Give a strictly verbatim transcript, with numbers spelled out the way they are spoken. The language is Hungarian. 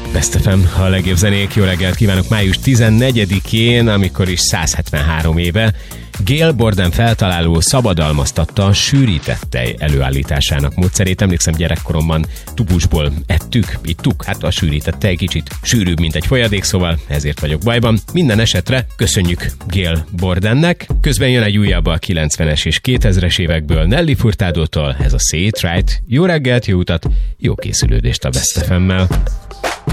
Best ef em, a legjobb zenék. Jó reggelt kívánok május tizennegyedikén, amikor is száz hetvenhárom éve Gail Borden feltaláló szabadalmaztatta a sűrített tej előállításának módszerét. Emlékszem, gyerekkoromban tubusból ettük, ittuk, hát a sűrített tej kicsit sűrűbb, mint egy folyadék, szóval ezért vagyok bajban. Minden esetre köszönjük Gail Bordennek. Közben jön egy újabb a kilencvenes és kétezres évekből Nelly Furtadótól, ez a Say It Right. Jó reggelt, jó utat, jó készülődést a Best ef emmel.